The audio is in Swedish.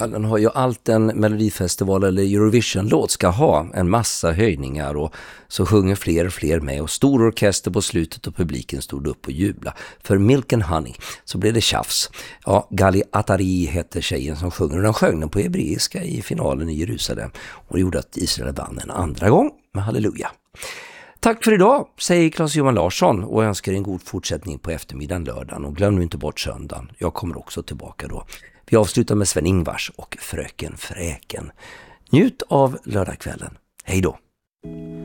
Ja, den har ju allt en Melodifestival eller Eurovision-låt ska ha. En massa höjningar och så sjunger fler och fler med och stor orkester på slutet och publiken stod upp och jubla. För Milk and Honey så blev det tjafs. Ja, Gali Atari heter tjejen som sjunger och den sjöng den på hebreiska i finalen i Jerusalem. Och det gjorde att Israel vann en andra gång med halleluja. Tack för idag, säger Claes-Johan Larsson och önskar en god fortsättning på eftermiddagen lördagen. Och glöm nu inte bort söndagen. Jag kommer också tillbaka då. Vi avslutar med Sven-Ingvars och Fröken Fräken. Njut av lördagskvällen. Hej då!